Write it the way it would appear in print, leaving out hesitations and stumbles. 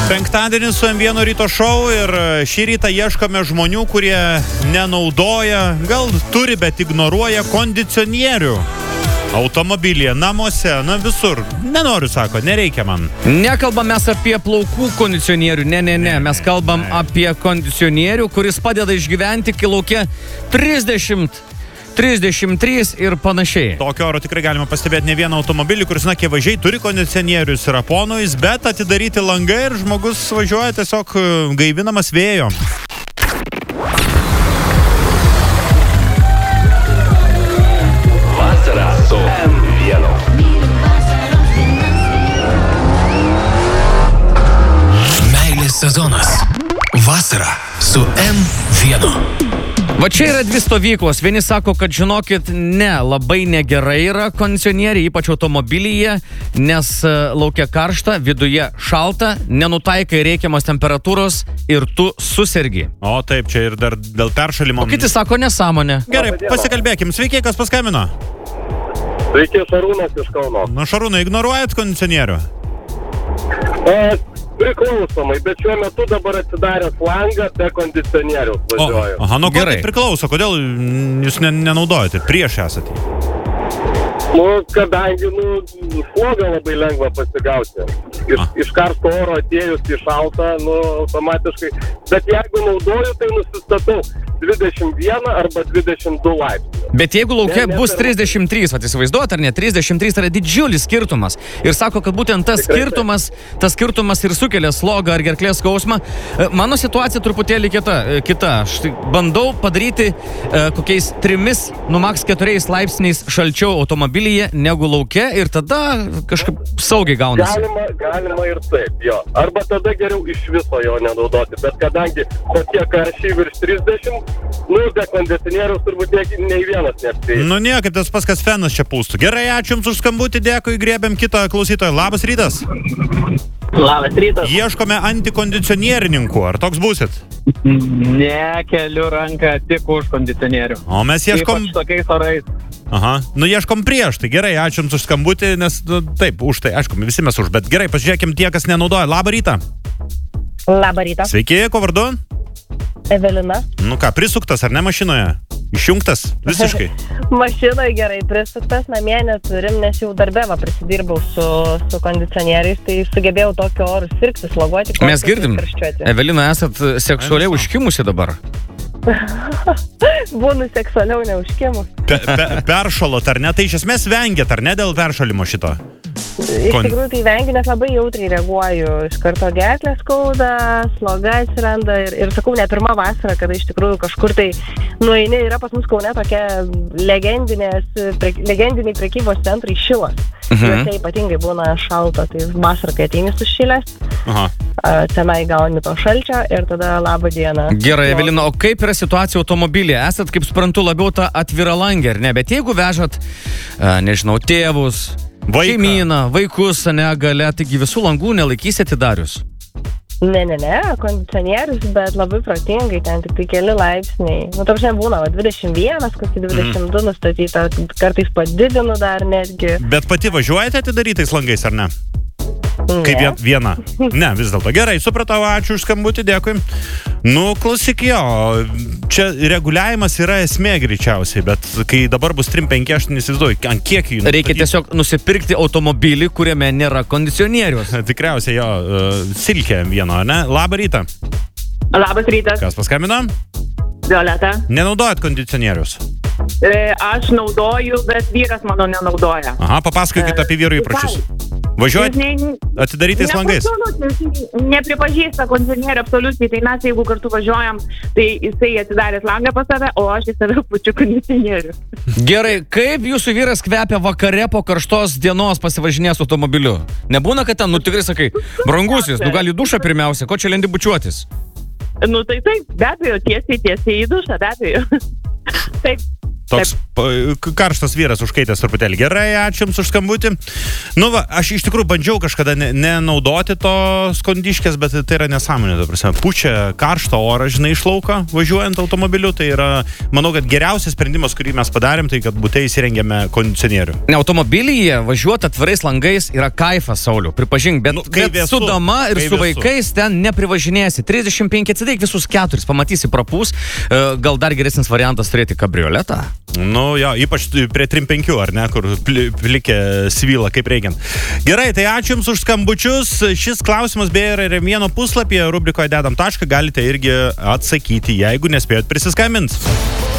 Penktadienis su M1 ryto šou ir šį rytą ieškome žmonių, kurie nenaudoja, gal turi, bet ignoruoja kondicionierių. Automobilyje, namuose, na visur. Nenoriu, sako, nereikia man. Nekalbam mes apie plaukų kondicionierių, ne. Mes kalbam apie kondicionierių, kuris padeda išgyventi, kai laukia 30, 33 ir panašiai. Tokio oro tikrai galima pastebėti ne vieną automobilį, kuris, akivaizdžiai turi kondicionierius ir aponojus, bet atidaryti langai ir žmogus važiuoja tiesiog gaivinamas vėjo. Vasara su M1. Meilės sezonas. Vasara su M1. Va čia yra dvi stovyklos. Vieni sako, kad žinokit, labai negerai yra kondicionieriai, ypač automobilyje, nes laukia karšta, viduje šalta, nenutaikai reikiamos temperatūros ir tu susergi. O taip, čia ir dar dėl peršalimo. O kiti sako nesąmonė. Gerai, pasikalbėkim. Sveiki, kas paskambino? Sveiki, Šarūnas iš Kauno. Na, Šarūnai, ignoruojat kondicionierių? Priklausomai, bet šiuo metu dabar atsidaręs langą, be kondicionieriaus važiuoju. Aha, nu Gerai. Tai priklauso, kodėl jūs nenaudojate, prieš esate? Kadangi, slogą labai lengva pasigauti. Iš karsto oro atėjus į šaltą, automatiškai. Bet jeigu naudoju, tai nusistatau 21 arba 22 laipsnių. Bet jeigu laukia bus 33, įsivaizduojat ar ne, 33 yra didžiulis skirtumas. Ir sako, kad būtent tas skirtumas ir sukelia slogą ar gerklės skausmą. Mano situacija truputėlį kita. Aš bandau padaryti kokiais 3, maks 4 laipsniais šalčiau automobilyje negu laukia ir tada kažkaip saugiai gaunasi. Galima ir taip, jo. Arba tada geriau iš viso jo nenaudoti. Bet kadangi kokie karščiai virš 30, be kondicionieriaus turbūt nei vienas nespėja. Niekaip tas pas, kas fenas čia pūstų. Gerai, ačiū Jums už skambutį, dėkui, griebiam kitą klausytoją. Labas rytas. Labas rytas. Ieškome antikondicionierininkų. Ar toks būsit? Ne, keliu ranką tik už kondicionierių. O mes ieškom... Ypač tokiais orais. Aha, ieškom prieš. Tai gerai, ačiū Jums už skambutį, nes taip, už tai, aišku, visi mes už. Bet gerai, pasižiūrėkim tie, kas nenaudoja. Labą rytą. Labą rytą. Sveiki, ko vardu? Evelina. Ką, prisuktas ar ne mašinoje? Išjungtas visiškai? Mašinoje gerai prisuktas, namie neturim, nes jau darbe prisidirbau su kondicionieriais, tai sugebėjau tokio orų sirgti, sloguoti. Mes girdim, Evelina, esat seksualiai užkimusi dabar. Būnu seksualiau neužkimus. Peršalot, ar ne? Tai iš esmės vengiat, ar ne, dėl peršalimo šito? Iš tikrųjų tai vengiu, nes labai jautriai reaguoju. Iš karto gerklę skauda, sloga atsiranda ir sakau, ne pirma vasara, kada iš tikrųjų kažkur tai nueini, yra pas mus Kaune tokia legendiniai prekybos centrai Šilas. Juose ypatingai būna šalta, tai vasarą, kai ateini sušilęs, tenai gauni to šalčio ir tada labą dieną. Gerai, Evelina, o kaip yra situacija automobilyje? Esat, kaip suprantu, labiau tą atviralangę, ar ne? Bet jeigu vežat, nežinau, tėvus, šeimyną, vaikus, gale, taigi visų langų nelaikysi atidarius? Ne, kondicionierius, bet labai protingai, ten tik tai keli laipsniai. Ta būna 21, kokį 22 nustatyta, kartais padidinu dar netgi. Bet pati važiuojate atidarytais langais, ar ne? Ne. Kaip viena? Ne, vis dėlto. Gerai, supratau, ačiū už skambutį, dėkui. Klausyk, jo, čia reguliavimas yra esmė greičiausiai, bet kai dabar bus 3-5, aš neįsivaizduoju, ant kiek jų... Reikia tiesiog nusipirkti automobilį, kuriame nėra kondicionierius. Tikriausiai jo, silkė vieno, ne? Labą rytą. Labas rytas. Kas paskambino? Violeta. Nenaudojat kondicionierius? Aš naudoju, bet vyras mano nenaudoja. Aha, papasakokit apie vyrų įpročius. Važiuojat atidarytais langais? Nepripažįsta kondicionierių absoliučiai, tai mes jeigu kartu važiuojam, tai jisai atidaręs langą pas save, o aš į save pučiu kondicionierių. Gerai, kaip jūsų vyras kvepia vakare po karštos dienos pasivažinės automobiliu? Nebūna, kad ten, tikrai sakai, brangusis, gali į dušą pirmiausia, ko čia lendi bučiuotis? Tai taip, be abejo, tiesiai į dušą, be abejo. Taip. karštas vyras užkaitęs truputėlį. Gerai, ačiū Jums už skambutį. Nu va, aš iš tikrųjų bandžiau kažkada nenaudoti to skondiškės, bet tai yra nesąmonė, ta prasme. Pučia karštą orą, žinai, iš lauko, važiuojant automobiliu. Tai yra, manau, kad geriausias sprendimas, kurį mes padarėm, tai kad bute įsirengėme kondicionierių. Ne, automobilyje važiuoti atvirais langais yra kaifas, Sauliau, pripažink, bet, bet su dama ir su vaikais ten neprivažinėsi. 35 atsidaik visus 4, pamatysi prapūs. Gal dar geresnis variantas turėti kabrioletą? Nu jo, ypač prie 3-5, ar ne, kur plikė svyla kaip reikiant. Gerai, tai ačiū Jums už skambučius. Šis klausimas beje yra ir vieno puslapyje, rubrikoje dedam tašką, galite irgi atsakyti, jeigu nespėjot prisiskambint.